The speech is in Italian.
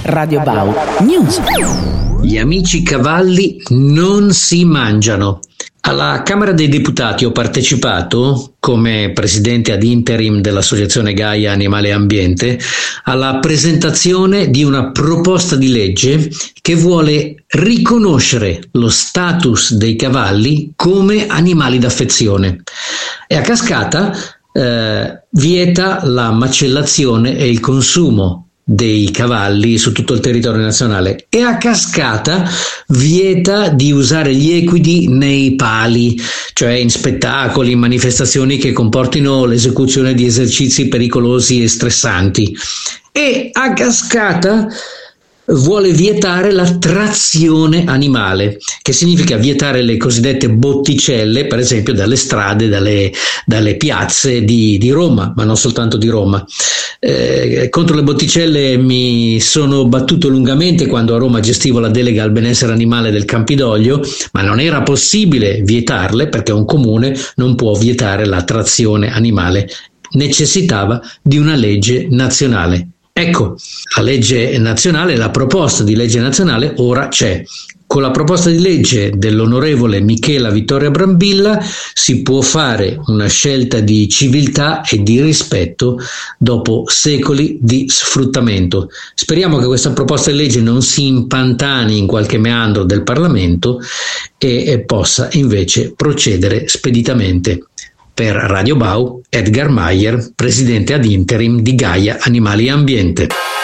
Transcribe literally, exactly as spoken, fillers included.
Radio Bau News. Gli amici cavalli non si mangiano. Alla Camera dei Deputati ho partecipato, come presidente ad interim dell'Associazione Gaia Animale e Ambiente, alla presentazione di una proposta di legge che vuole riconoscere lo status dei cavalli come animali d'affezione e a cascata eh, vieta la macellazione e il consumo dei cavalli su tutto il territorio nazionale e a cascata vieta di usare gli equidi nei pali, cioè in spettacoli, in manifestazioni che comportino l'esecuzione di esercizi pericolosi e stressanti, e a cascata vuole vietare la trazione animale, che significa vietare le cosiddette botticelle, per esempio dalle strade, dalle, dalle piazze di, di Roma, ma non soltanto di Roma. Eh, contro le botticelle mi sono battuto lungamente quando a Roma gestivo la delega al benessere animale del Campidoglio, ma non era possibile vietarle perché un comune non può vietare la trazione animale, necessitava di una legge nazionale. Ecco, la legge nazionale, la proposta di legge nazionale ora c'è. Con la proposta di legge dell'onorevole Michela Vittoria Brambilla si può fare una scelta di civiltà e di rispetto dopo secoli di sfruttamento. Speriamo che questa proposta di legge non si impantani in qualche meandro del Parlamento e, e possa invece procedere speditamente. Per Radio Bau, Edgar Meyer, presidente ad interim di Gaia Animali e Ambiente.